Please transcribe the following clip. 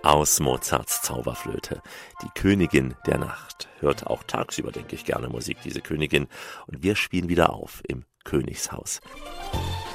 aus Mozarts Zauberflöte, die Königin der Nacht. Hört auch tagsüber, denke ich, gerne Musik, diese Königin. Und wir spielen wieder auf im Königshaus.